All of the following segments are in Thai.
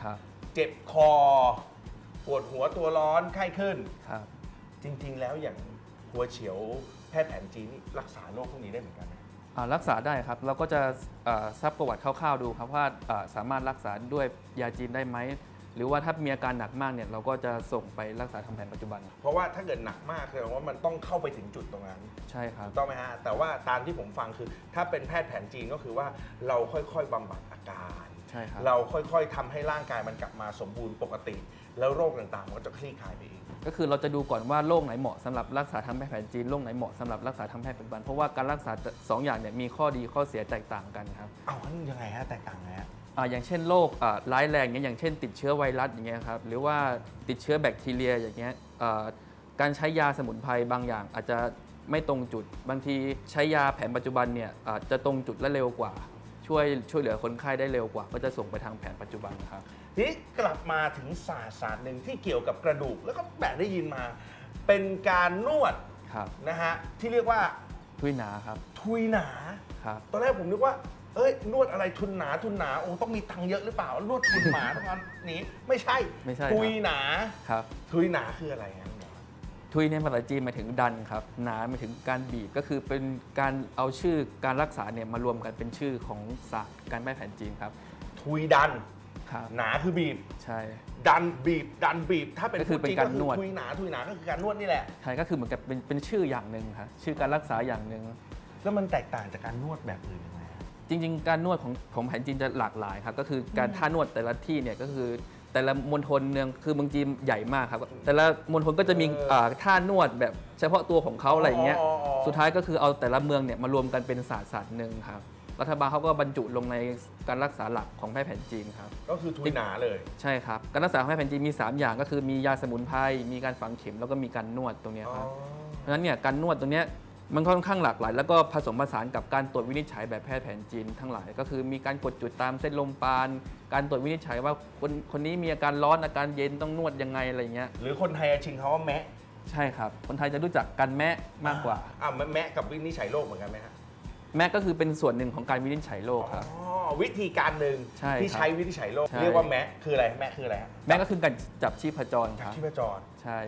ครับเจ็บคอปวดหัวตัวร้อนไข้ขึ้นครับจริงๆแล้วอย่างหัวเฉียวแพทย์แผนจีนนี่รักษาโรคพวกนี้ได้เหมือนกันไหมรักษาได้ครับเราก็จะซักประวัติคร่าวๆดูครับว่าสามารถรักษาด้วยยาจีนได้ไหมหรือว่าถ้ามีอาการหนักมากเนี่ยเราก็จะส่งไปรักษาทางแผนปัจจุบันเพราะว่าถ้าเกิดหนักมากแสดงว่ามันต้องเข้าไปถึงจุดตรงนั้นใช่ครับต้องไหมฮะแต่ว่าตามที่ผมฟังคือถ้าเป็นแพทย์แผนจีนก็คือว่าเราค่อยๆบำบัดอาการใช่ครับเราค่อยๆทำให้ร่างกายมันกลับมาสมบูรณ์ปกติ แล้วโรคต่างๆมันก็จะคลี่คลายไปเองก็คือเราจะดูก่อนว่าโรคไหนเหมาะสำหรับรักษาทางแพทย์แผนจีนโรคไหนเหมาะสำหรับรักษาทางแพทย์ปัจจุบันเพราะว่าการรักษา2 อย่างเนี่ยมีข้อดีข้อเสียแตกต่างกันครับงั้นยังไงฮะแตกต่างไงฮะอย่างเช่นโรคร้ายแรงอย่างเช่นติดเชื้อไวรัสอย่างเงี้ยครับหรือว่าติดเชื้อแบคทีเรียอย่างเงี้ยการใช้ยาสมุนไพรบางอย่างอาจจะไม่ตรงจุดบางทีใช้ยาแผนปัจจุบันเนี่ยจะตรงจุดและเร็วกว่าช่วยเหลือคนไข้ได้เร็วกว่าก็จะส่งไปทางแผนปัจจุบันครับทีนี้กลับมาถึงศาสตร์หนึ่งที่เกี่ยวกับกระดูกแล้วก็แบบได้ยินมาเป็นการนวดนะฮะที่เรียกว่าทุยหนาครับทุยหนาครับตอนแรกผมนึกว่านวดอะไรทุนหนาโอ้ต้องมีตังค์เยอะหรือเปล่านวดทุนหมาทั้งนั้นนี้ไม่ใช่ทุยหนาครับทุยหนาคืออะไรครับทุยในภาษาจีนหมายถึงดันครับหนาหมายถึงการบีบก็คือเป็นการเอาชื่อการรักษาเนี่ยมารวมกันเป็นชื่อของศาสตร์การแพทย์แผนจีนครับทุยดันหนาคือบีบใช่ดันบีบถ้าเป็นก็คือเป็นการนวดทุยหนาก็คือการนวดนี่แหละใช่ก็คือเหมือนกับเป็นชื่ออย่างหนึ่งครับชื่อการรักษาอย่างหนึ่งแล้วมันแตกต่างจากการนวดแบบอื่นยังไงจริงๆการนวดของแผนจีนจะหลากหลายครับก็คือการท่านวดแต่ละที่เนี่ยก็คือแต่ละมณฑลเนี่ยคือเมืองจีนใหญ่มากครับแต่ละมณฑลก็จะมีท่านวดแบบเฉพาะตัวของเขาอะไรอย่างเงี้ยสุดท้ายก็คือเอาแต่ละเมืองเนี่ยมารวมกันเป็นศาสตร์หนึ่งครับรัฐบาลเขาก็บรรจุลงในการรักษาหลักของแพทย์แผนจีนครับก็คือทุยหนาเลยใช่ครับการรักษาของแพทย์แผนจีนมี3อย่างก็คือมียาสมุนไพรมีการฝังเข็มแล้วก็มีการนวดตรงนี้ครับเพราะฉะนั้นเนี่ยการนวดตรงนี้มันค่อนข้างหลากหลายแล้วก็ผสมผสานกับการตรวจวินิจฉัยแบบแพทย์แผนจีนทั้งหลายก็คือมีการกดจุดตามเส้นลมปราณการตรวจวินิจฉัยว่าคนนี้มีอาการร้อนอาการเย็นต้องนวดยังไงอะไรเงี้ยหรือคนไทยชิงเขาว่าแมะใช่ครับคนไทยจะรู้จักกันแมะมากกว่าแมะกับวินิจฉัยโรคเหมือนกันไหมฮะแมะก็คือเป็นส่วนหนึ่งของการวินิจฉัยโรคครับวิธีการหนึ่งที่ใช้วินิจฉัยโรคเรียกว่าแมะคืออะไรแมะคืออะไรแมะก็คือการจับชีพจรครับชีพจรใช่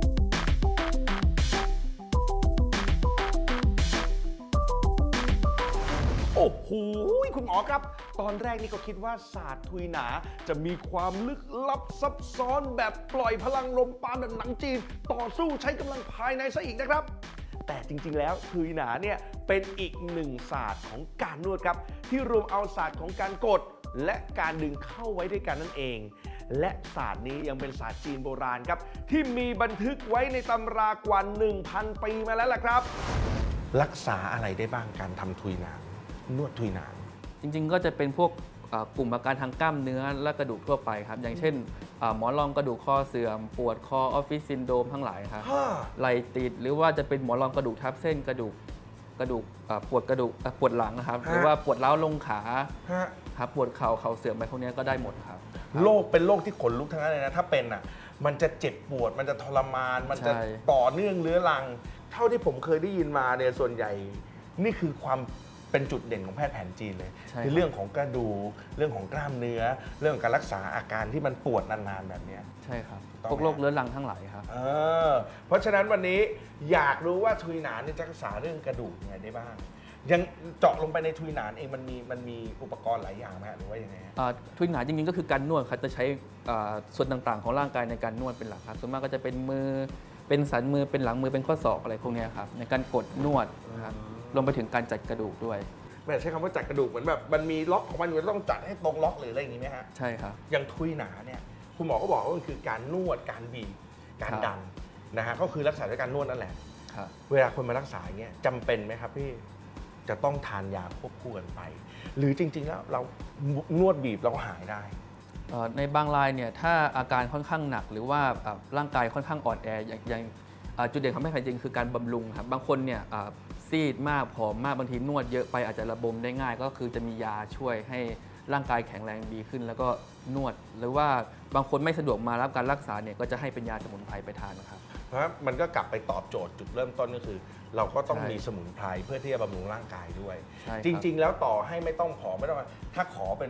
โอ้โหคุณหมอครับตอนแรกนี่ก็คิดว่าศาสตร์ทุยหนาจะมีความลึกลับซับซ้อนแบบปล่อยพลังลมปราณแบบหนังจีนต่อสู้ใช้กำลังภายในซะอีกนะครับแต่จริงๆแล้วทุยหนาเนี่ยเป็นอีกหนึ่งศาสตร์ของการนวดครับที่รวมเอาศาสตร์ของการกดและการดึงเข้าไว้ด้วยกันนั่นเองและศาสตร์นี้ยังเป็นศาสตร์จีนโบราณครับที่มีบันทึกไว้ในตำรากว่า 1,000 ปีมาแล้วล่ะครับรักษาอะไรได้บ้างการทำทุยหนานวดทุยหนานจริงๆก็จะเป็นพวกกลุ่มอาการทางกล้ามเนื้อและกระดูกทั่วไปครับอย่างเช่นหมอนรองกระดูกคอเสื่อมปวดคอออฟฟิศซินโดรมทั้งหลายครับไหล่ติดหรือว่าจะเป็นหมอนรองกระดูกทับเส้นกระดูกปวดกระดูกปวดหลังนะครับหรือว่าปวดร้าวลงขาครับปวดเข่าเสื่อมไปพวกนี้ก็ได้หมดครับเป็นโรคที่ขนลุกทั้งนั้นเลยนะถ้าเป็นมันจะเจ็บปวดมันจะทรมานมันจะต่อเนื่องเรื้อรังเท่าที่ผมเคยได้ยินมาเนี่ยส่วนใหญ่นี่คือความเป็นจุดเด่นของแพทย์แผนจีนเลยคือเรื่องของกระดูกเรื่องของกล้ามเนื้อเรื่องของการรักษาอาการที่มันปวดนานๆแบบนี้ใช่ครับพวกโรคเรื้อรังทั้งหลายครับเพราะฉะนั้นวันนี้อยากรู้ว่าทุยหนานนี่จะรักษาเรื่องกระดูกยังไงได้บ้างยังเจาะลงไปในทุยหนานเองมันมีอุปกรณ์หลายอย่างไหมหรือว่ายังไงทุยหนานจริงๆก็คือการนวดครับจะใช้ส่วนต่างๆของร่างกายในการนวดเป็นหลักครับส่วนมากก็จะเป็นมือเป็นสันมือเป็นหลังมือเป็นข้อศอกอะไรพวกนี้ครับในการกดนวดนะครับรวมไปถึงการจัดกระดูกด้วยไม่ใช้คำว่าจัดกระดูกเหมือนแบบมันมีล็อกของมันอยู่ต้องจัดให้ตรงล็อกหรืออะไรอย่างนี้ไหมฮะใช่ครับอย่างทุยหนาเนี่ยคุณหมอก็บอกว่ามันคือการนวดการบีบการดันนะฮะก็คือรักษาด้วยการนวดนั่นแหละเวลาคนมารักษาอย่างเงี้ยจำเป็นไหมครับพี่จะต้องทานยาควบคู่กันไปหรือจริงๆแล้วเรานวดบีบเราก็หายได้ในบางรายเนี่ยถ้าอาการค่อนข้างหนักหรือว่าร่างกายค่อนข้างอ่อนแออย่างจุดเด่นของแพทย์แผนจีนคือการบำรุงครับบางคนเนี่ยซีดมากผอมมากบางทีนวดเยอะไปอาจจะระบมได้ง่ายก็คือจะมียาช่วยให้ร่างกายแข็งแรงดีขึ้นแล้วก็นวดหรือว่าบางคนไม่สะดวกมารับการรักษาเนี่ยก็จะให้เป็นยาสมุนไพรไปทานนะครับเพราะมันก็กลับไปตอบโจทย์จุดเริ่มต้นก็คือเราก็ต้องมีสมุนไพรเพื่อที่จะบำรุงร่างกายด้วยจริงๆแล้วต่อให้ไม่ต้องผอมไม่ต้องถ้าขอเป็น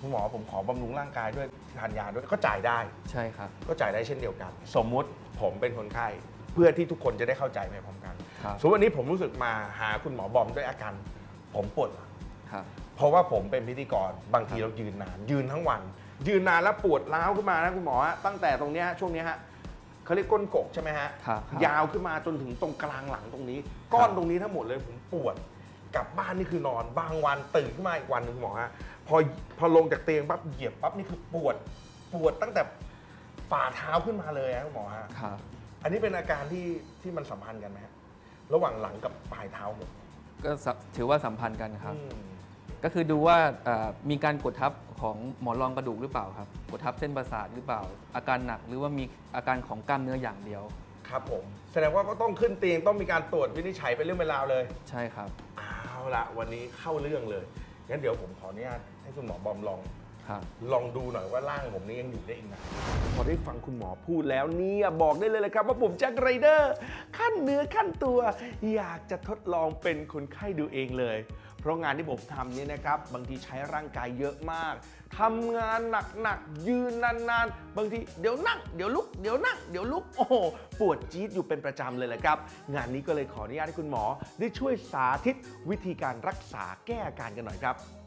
คุณหมอผมขอบำรุงร่างกายด้วยทานยาด้วยก็จ่ายได้ใช่ครับก็จ่ายได้เช่นเดียวกัน สมมุติผมเป็นคนไข้เพื่อที่ทุกคนจะได้เข้าใจไปพร้อมกันครับสมมติวันนี้ผมรู้สึกมาหาคุณหมอบอมด้วยอาการผมปวดหลังครับเพราะว่าผมเป็นพิธีกรบางทีเรายืนนาน ยืนทั้งวัน ยืนนานแล้วปวดร้าวขึ้นมานะคุณหมอฮะตั้งแต่ตรงเนี้ยช่วงเนี้ยฮะเขาเรียกก้นกกใช่ไหมฮะครับยาวขึ้นมาจนถึงตรงกลางหลังตรงนี้ ก้อนตรงนี้ทั้งหมดเลยผมปวดกลับบ้านนี่คือนอนบางวันตื่นขึ้นมาอีกวันหนึ่งหมอฮะพอลงจากเตียงปั๊บเหยียบปั๊บนี่คือปวดตั้งแต่ฝ่าเท้าขึ้นมาเลยนะคุณหมอฮะครับอันนี้เป็นอาการที่มันสัมพันธ์กันไหมฮะระหว่างหลังกับปลายเท้าผมก็ถือว่าสัมพันธ์กันครับอืมก็คือดูว่ามีการกดทับของหมอนรองกระดูกหรือเปล่าครับ กดทับเส้นประสาทหรือเปล่า อาการหนักหรือว่ามีอาการของกล้ามเนื้ออย่างเดียวครับผมแสดงว่าก็ต้องขึ้นเตียงต้องมีการตรวจวินิจฉัยเป็นเรื่องเป็นราวเลยใช่ครับเอาละวันนี้เข้าเรื่องเลยงั้นเดี๋ยวผมขออนุญาตให้คุณหมอบอมครับลองดูหน่อยว่าร่างผมนี้ยังอยู่ได้อีกนานพอได้ฟังคุณหมอพูดแล้วเนี่ยบอกได้เลยครับว่าผมแจ็คไรเดอร์ขั้นเนื้อขั้นตัว อยากจะทดลองเป็นคนไข้ดูเองเลย เพราะงานที่ผมทำเนี่ยนะครับบางทีใช้ร่างกายเยอะมากทำงานหนักๆยืนนานๆบางทีเดี๋ยวนั่งเดี๋ยวลุกเดี๋ยวนั่งเดี๋ยวลุกโอ้โหปวดจี๊ดอยู่เป็นประจำเลยแหละครับงานนี้ก็เลยขออนุญาตให้คุณหมอได้ช่วยสาธิตวิธีการรักษาแก้อาการกันหน่อยครับ